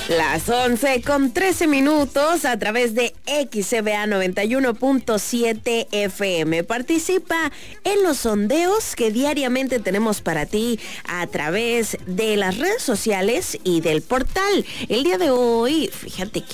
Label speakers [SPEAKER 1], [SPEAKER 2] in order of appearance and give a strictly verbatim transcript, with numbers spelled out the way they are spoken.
[SPEAKER 1] Las once con trece minutos a través de X C B A noventa y uno punto siete F M. Participa en los sondeos que diariamente tenemos para ti a través de las redes sociales y del portal. El día de hoy, fíjate que